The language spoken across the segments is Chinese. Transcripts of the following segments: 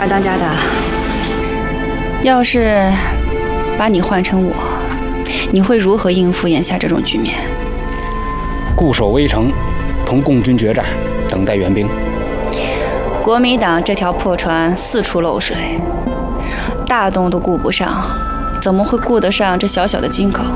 二当家的，要是把你换成我，你会如何应付眼下这种局面？ 固守危城，同共军决战，等待援兵。 国民党这条破船四处漏水，大洞都顾不上，怎么会顾得上这小小的金口？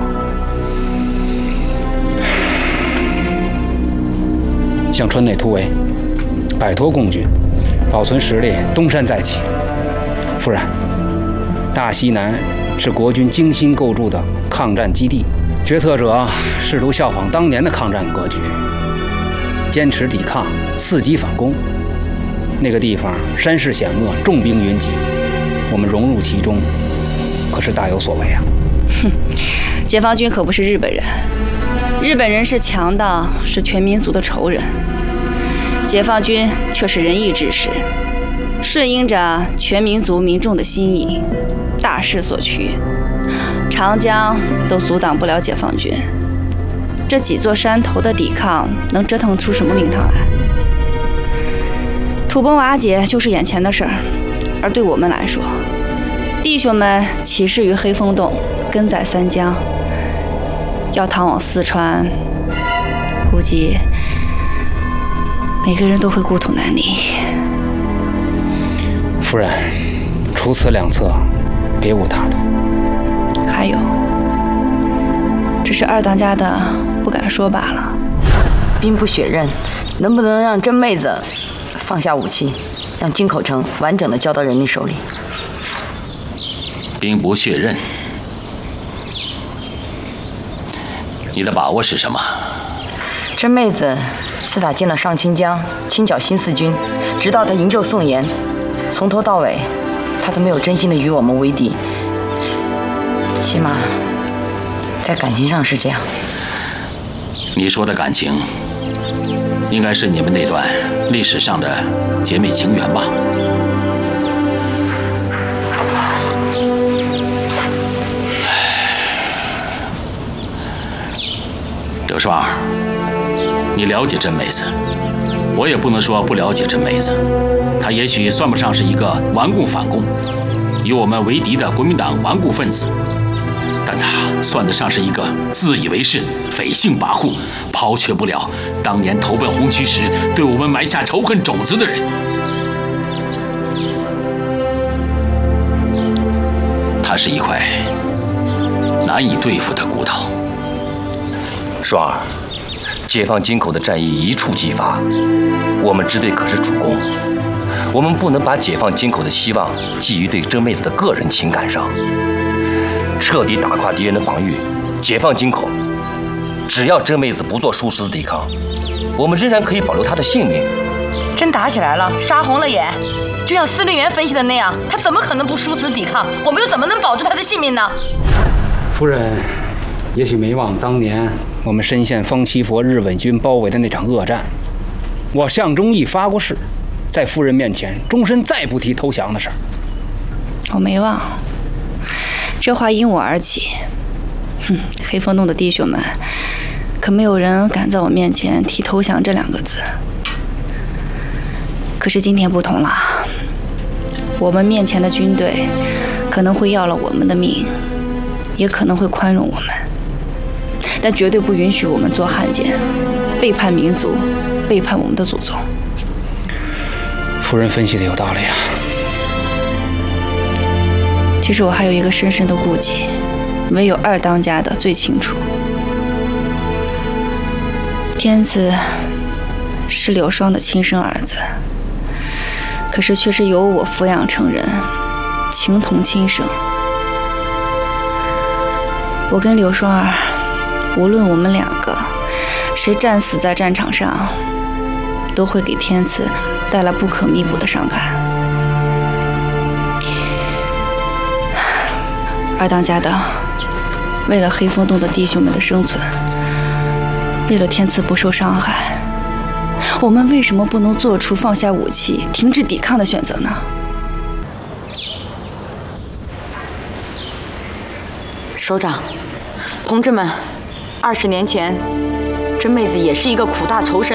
向川内突围，摆脱共军，保存实力，东山再起。夫人，大西南是国军精心构筑的抗战基地，决策者试图效仿当年的抗战格局，坚持抵抗，伺机反攻。那个地方山势险恶，重兵云集，我们融入其中，可是大有所为啊！ 哼，解放军可不是日本人，日本人是强盗，是全民族的仇人。解放军却是仁义之士，顺应着全民族民众的心意，大势所趋，长江都阻挡不了解放军。这几座山头的抵抗，能折腾出什么名堂来？土崩瓦解就是眼前的事儿，而对我们来说，弟兄们起事于黑风洞，根在三江，要逃往四川，估计每个人都会故土难离。 夫人，除此两策，别无他途。 还有，只是二当家的不敢说罢了。 兵不血刃，能不能让真妹子放下武器，让金口城完整的交到人民手里？ 兵不血刃，你的把握是什么？ 真妹子自打进了上清江，清剿新四军，直到她营救宋岩，从头到尾，她都没有真心的与我们为敌。起码在感情上是这样。 你说的感情，应该是你们那段历史上的姐妹情缘吧？柳双儿，你了解真妹子，我也不能说不了解真妹子。她也许算不上是一个顽固反攻、与我们为敌的国民党顽固分子，但她算得上是一个自以为是、匪性跋扈、抛却不了当年投奔红旗时对我们埋下仇恨种子的人。她是一块难以对付的骨头。 双儿，解放金口的战役一触即发，我们支队可是主攻，我们不能把解放金口的希望寄于对真妹子的个人情感上。彻底打垮敌人的防御，解放金口，只要真妹子不做殊死抵抗，我们仍然可以保留她的性命。 真打起来了，杀红了眼，就像司令员分析的那样，她怎么可能不殊死抵抗？我们又怎么能保住她的性命呢？ 夫人，也许没忘当年我们深陷方七佛日伪军包围的那场恶战，我向忠义发过誓，在夫人面前终身再不提投降的事儿。 我没忘，这话因我而起。哼，黑风洞的弟兄们，可没有人敢在我面前提投降这两个字。可是今天不同了，我们面前的军队可能会要了我们的命，也可能会宽容我们，但绝对不允许我们做汉奸，背叛民族，背叛我们的祖宗。 夫人分析的有道理啊。 其实我还有一个深深的顾忌，唯有二当家的最清楚。天赐是柳双的亲生儿子，可是却是由我抚养成人，情同亲生。我跟柳双儿，无论我们两个谁战死在战场上，都会给天赐带来不可弥补的伤感。二当家的，为了黑风洞的弟兄们的生存，为了天赐不受伤害，我们为什么不能做出放下武器、停止抵抗的选择呢？ 首长，同志们，20年前，真妹子也是一个苦大仇深